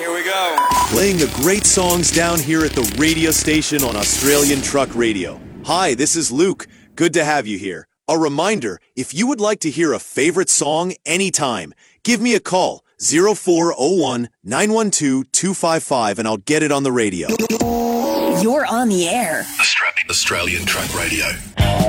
Here we go. Playing the great songs down here at the radio station on Australian Truck Radio. Hi, this is Luke. Good to have you here. A reminder, if you would like to hear a favorite song anytime, give me a call, 0401 912 255, and I'll get it on the radio. You're on the air. Australian Truck Radio.